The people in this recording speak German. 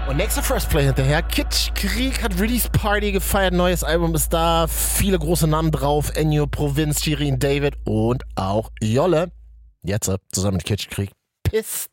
Und nächste First Play hinterher. Kid Krieg hat Release Party gefeiert. Neues Album ist da. Viele große Namen drauf. Ennio, Provinz, Shirin David und auch Jolle. Jetzt zusammen mit Kid Krieg. Pissed.